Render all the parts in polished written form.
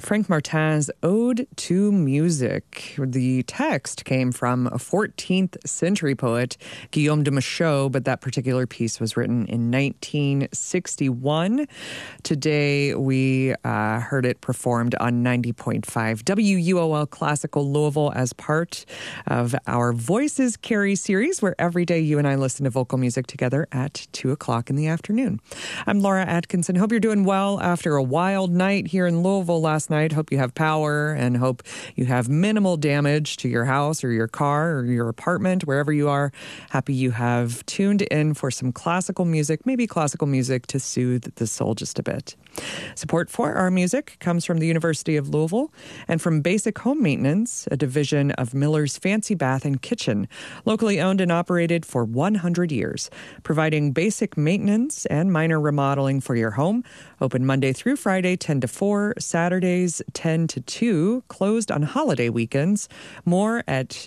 Frank Martin's Ode to Music. The text came from a 14th century poet, Guillaume de Machaut, but that particular piece was written in 1961. Today, we heard it performed on 90.5 WUOL Classical Louisville as part of our Voices Carry series, where every day you and I listen to vocal music together at 2 o'clock in the afternoon. I'm Laura Atkinson. Hope you're doing well after a wild night here in Louisville last night. Hope you have power and hope you have minimal damage to your house or your car or your apartment, wherever you are. Happy you have tuned in for some classical music, maybe classical music to soothe the soul just a bit. Support for our music comes from the University of Louisville and from Basic Home Maintenance, a division of Miller's Fancy Bath and Kitchen, locally owned and operated for 100 years, providing basic maintenance and minor remodeling for your home. Open Monday through Friday, 10 to 4, Saturdays, 10 to 2, closed on holiday weekends. More at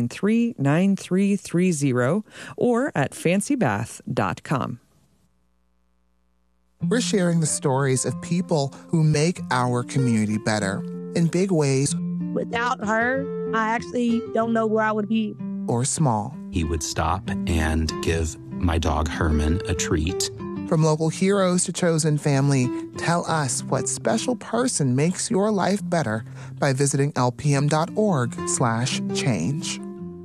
893-9330 or at fancybath.com. We're sharing the stories of people who make our community better in big ways. Without her, I actually don't know where I would be. Or small. He would stop and give my dog Herman a treat. From local heroes to chosen family, tell us what special person makes your life better by visiting lpm.org/change.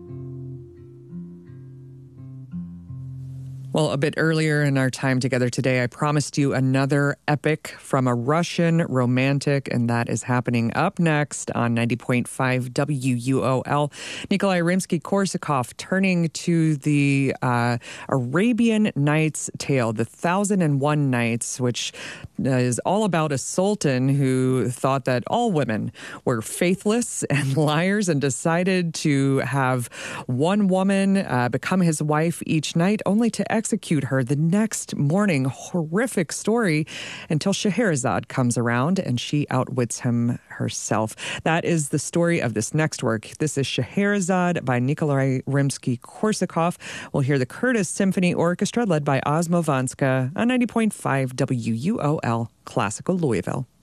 Well, a bit earlier in our time together today, I promised you another epic from a Russian romantic, and that is happening up next on 90.5 WUOL. Nikolai Rimsky-Korsakov turning to the Arabian Nights tale, the 1001 Nights, which is all about a sultan who thought that all women were faithless and liars and decided to have one woman become his wife each night, only to execute her the next morning. Horrific story until Scheherazade comes around and she outwits him herself. That is the story of this next work. This is Scheherazade by Nikolai Rimsky-Korsakov. We'll hear the Curtis Symphony Orchestra led by Osmo Vanska on 90.5 WUOL Classical Louisville.